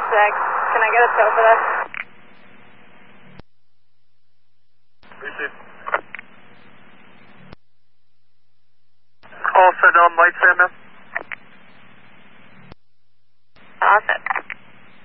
6. Can I get a tow for this? All set on lights, Sam.